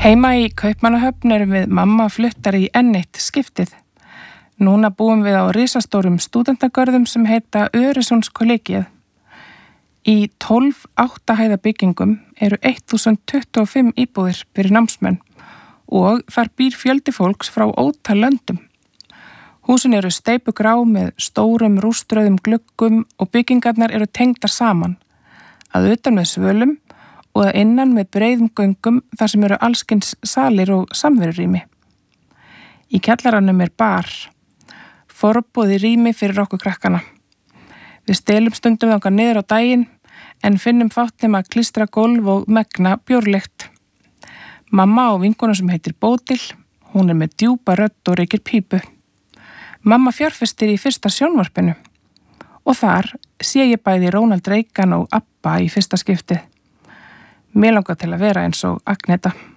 Heima í Kaupmannahöfn erum við mamma fluttar í enn eitt skiptið. Núna búum við á risastórum stúdentagörðum sem heita Öresundskollekið. Í 12 8-hæða byggingum eru 1025 íbúðir fyrir námsmenn og þar býr fjöldi fólks frá ótal löndum. Húsin eru steypugrá með stórum rúströðum gluggum og byggingarnar eru tengdar saman, að utan með svölum og að innan með breiðum göngum þar sem eru allskins salir og samverurými. Í kjallaranum bar, forboði rými fyrir okkur krakkana. Við stelum stundum þangað niður á daginn en finnum fátt nema að klístra gólf og megna bjórlykt. Mamma á vinkonu sem heitir Bótil, hún með djúpa rödd og reykir pípu. Mamma fjárfestir í fyrsta sjónvarpinu og þar sé ég bæði Ronald Reagan og Abba í fyrsta skiptið. Mér langar til að vera eins og Agneta.